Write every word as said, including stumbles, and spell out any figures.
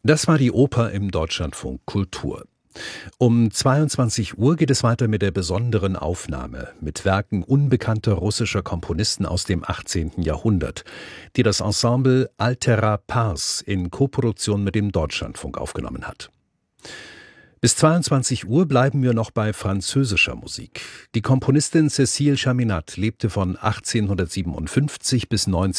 Das war die Oper im Deutschlandfunk Kultur. Um zweiundzwanzig Uhr geht es weiter mit der besonderen Aufnahme mit Werken unbekannter russischer Komponisten aus dem achtzehnten Jahrhundert, die das Ensemble Altera Pars in Koproduktion mit dem Deutschlandfunk aufgenommen hat. Bis zweiundzwanzig Uhr bleiben wir noch bei französischer Musik. Die Komponistin Cécile Chaminade lebte von achtzehnhundertsiebenundfünfzig bis neunzehnhundertdreißig